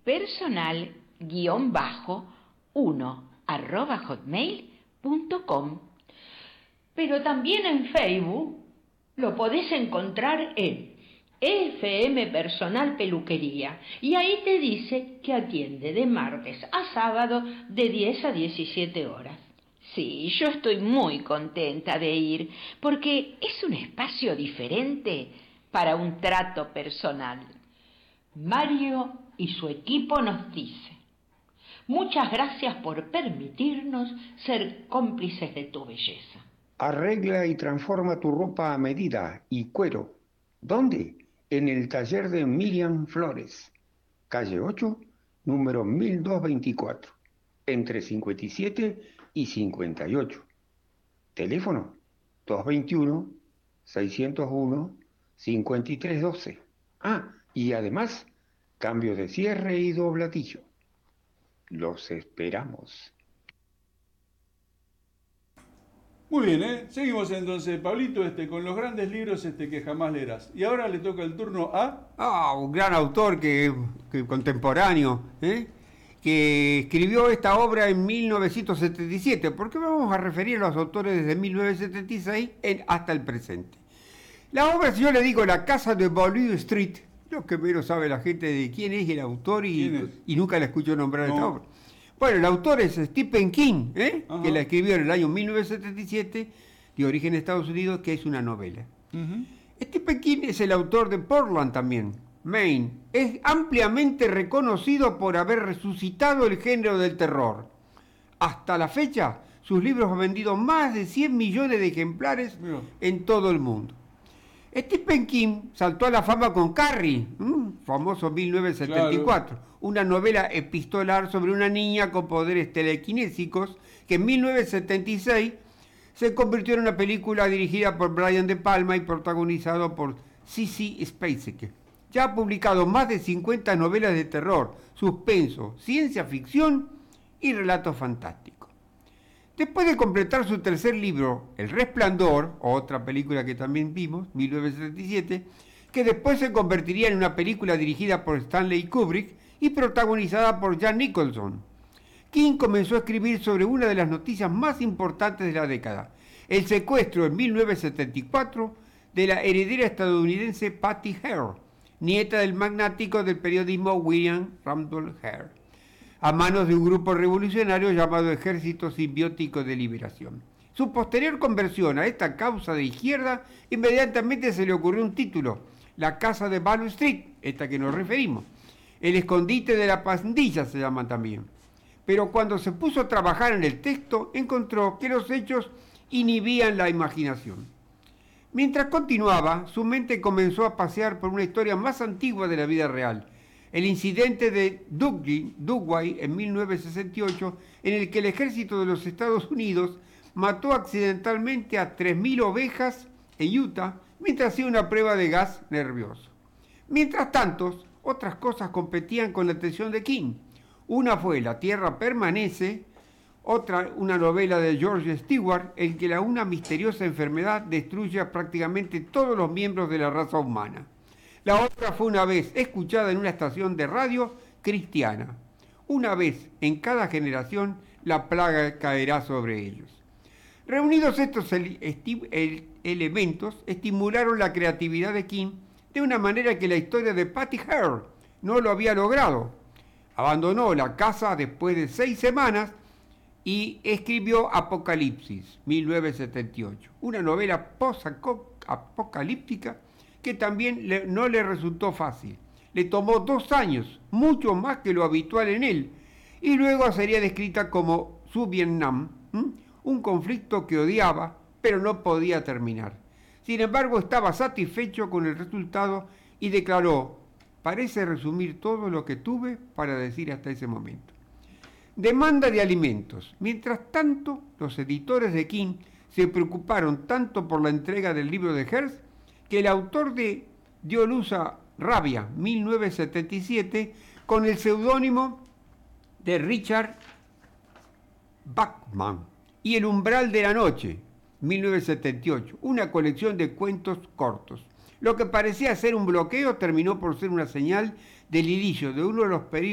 personal-1@hotmail.com. Pero también en Facebook lo podés encontrar en FM Personal Peluquería, y ahí te dice que atiende de martes a sábado de 10 a 17 horas. Sí, yo estoy muy contenta de ir, porque es un espacio diferente para un trato personal. Mario y su equipo nos dice: muchas gracias por permitirnos ser cómplices de tu belleza. Arregla y transforma tu ropa a medida y cuero. ¿Dónde? En el taller de Miriam Flores, calle 8, número 1224, entre 57 y 58. Teléfono 221-601-5312. Ah, y además, cambio de cierre y dobladillo. Los esperamos. Muy bien, ¿eh? Seguimos entonces, Pablito, con los grandes libros que jamás leerás. Y ahora le toca el turno a... un gran autor que contemporáneo, que escribió esta obra en 1977, porque vamos a referir a los autores desde 1976 hasta el presente. La obra, si yo le digo La casa de Beaulieu Street, lo que menos sabe la gente de quién es el autor y nunca la escuchó nombrar esta obra. Bueno, el autor es Stephen King, que la escribió en el año 1977, de origen de Estados Unidos, que es una novela. Stephen King es el autor de Portland también, Maine. Es ampliamente reconocido por haber resucitado el género del terror. Hasta la fecha, sus libros han vendido más de 100 millones de ejemplares en todo el mundo. Stephen King saltó a la fama con Carrie, famoso 1974, una novela epistolar sobre una niña con poderes telequinésicos que en 1976 se convirtió en una película dirigida por Brian De Palma y protagonizado por Sissy Spacek. Ya ha publicado más de 50 novelas de terror, suspenso, ciencia ficción y relatos fantásticos. Después de completar su tercer libro, El Resplandor, otra película que también vimos, 1977, que después se convertiría en una película dirigida por Stanley Kubrick y protagonizada por Jack Nicholson, King comenzó a escribir sobre una de las noticias más importantes de la década: el secuestro en 1974 de la heredera estadounidense Patty Hearst, nieta del magnático del periodismo William Randolph Hearst, a manos de un grupo revolucionario llamado Ejército Simbiótico de Liberación. Su posterior conversión a esta causa de izquierda, inmediatamente se le ocurrió un título: La casa de Beaulieu Street, esta que nos referimos. El escondite de la pandilla se llama también. Pero cuando se puso a trabajar en el texto, encontró que los hechos inhibían la imaginación. Mientras continuaba, su mente comenzó a pasear por una historia más antigua de la vida real: el incidente de Dugway en 1968, en el que el ejército de los Estados Unidos mató accidentalmente a 3.000 ovejas en Utah mientras hacía una prueba de gas nervioso. Mientras tanto, otras cosas competían con la atención de King. Una fue La Tierra Permanece, otra una novela de George Stewart, en que una misteriosa enfermedad destruye a prácticamente todos los miembros de la raza humana. La otra fue Una vez escuchada en una estación de radio cristiana. Una vez en cada generación la plaga caerá sobre ellos. Reunidos estos elementos, estimularon la creatividad de King de una manera que la historia de Patty Hearst no lo había logrado. Abandonó la casa después de 6 semanas y escribió Apocalipsis, 1978, una novela post-apocalíptica que también no le resultó fácil. Le tomó 2 años, mucho más que lo habitual en él, y luego sería descrita como su Vietnam, un conflicto que odiaba, pero no podía terminar. Sin embargo, estaba satisfecho con el resultado y declaró: parece resumir todo lo que tuve para decir hasta ese momento. Demanda de alimentos. Mientras tanto, los editores de King se preocuparon tanto por la entrega del libro de Hearst que el autor dio luz a Rabia, 1977, con el seudónimo de Richard Bachman, y El umbral de la noche, 1978, una colección de cuentos cortos. Lo que parecía ser un bloqueo terminó por ser una señal del inicio de uno de los periodos